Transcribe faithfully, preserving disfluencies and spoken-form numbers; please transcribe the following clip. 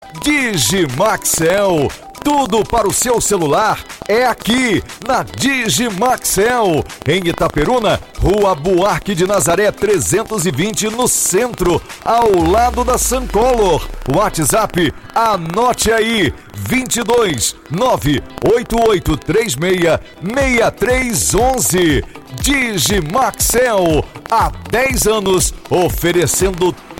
Digimaxel. Tudo para o seu celular é aqui na Digimaxel, em Itaperuna, Rua Buarque de Nazaré trezentos e vinte, no centro, ao lado da Suncolor. WhatsApp, anote aí, vinte e dois, nove oito oito três seis, seis três um um. Digimaxel, há dez anos oferecendo